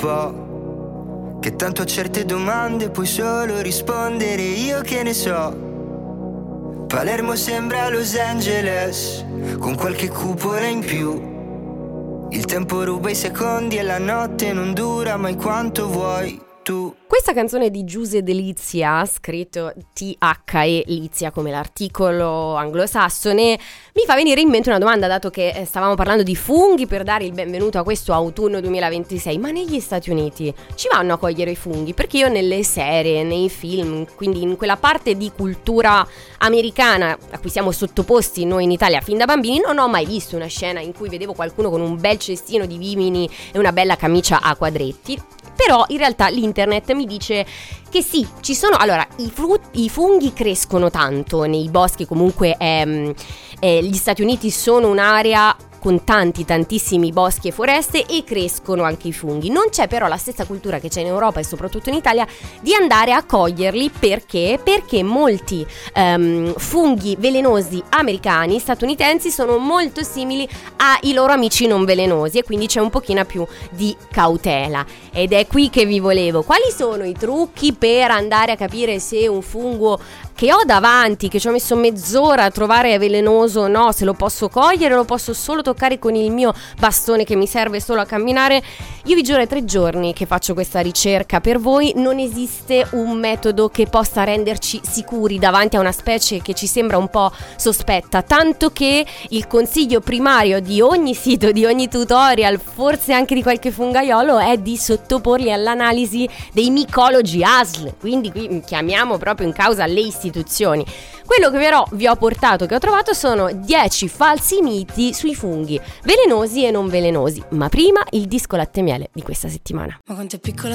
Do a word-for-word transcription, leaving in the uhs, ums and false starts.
po', che tanto a certe domande puoi solo rispondere io che ne so. Palermo sembra Los Angeles, con qualche cupola in più. Il tempo ruba i secondi e la notte non dura mai quanto vuoi tu. Questa canzone di Giuse Delizia, scritto T H E Lizia come l'articolo anglosassone, mi fa venire in mente una domanda, dato che stavamo parlando di funghi per dare il benvenuto a questo autunno duemilaventisei. Ma negli Stati Uniti ci vanno a cogliere i funghi? Perché io nelle serie, nei film, quindi in quella parte di cultura americana a cui siamo sottoposti noi in Italia fin da bambini, non ho mai visto una scena in cui vedevo qualcuno con un bel cestino di vimini e una bella camicia a quadretti. Però in realtà l'internet mi dice che sì, ci sono. Allora, i, frut- i funghi crescono tanto nei boschi, comunque ehm, eh, gli Stati Uniti sono un'area con tanti tantissimi boschi e foreste, e crescono anche i funghi. Non c'è però la stessa cultura che c'è in Europa e soprattutto in Italia di andare a coglierli. Perché? Perché molti um, funghi velenosi americani, statunitensi, sono molto simili ai loro amici non velenosi, e quindi c'è un pochino più di cautela. Ed è qui che vi volevo. Quali sono i trucchi per andare a capire se un fungo che ho davanti, che ci ho messo mezz'ora a trovare velenoso o no, se lo posso cogliere o lo posso solo toccare con il mio bastone che mi serve solo a camminare? Io vi giuro, è tre giorni che faccio questa ricerca per voi. Non esiste un metodo che possa renderci sicuri davanti a una specie che ci sembra un po' sospetta, tanto che il consiglio primario di ogni sito, di ogni tutorial, forse anche di qualche fungaiolo, è di sottoporli all'analisi dei micologi A S L. Quindi qui chiamiamo proprio in causa le istituzioni. Quello che però vi ho portato, che ho trovato, sono dieci falsi miti sui funghi velenosi e non velenosi. Ma prima il disco latte e miele di questa settimana. Ma quanto è piccola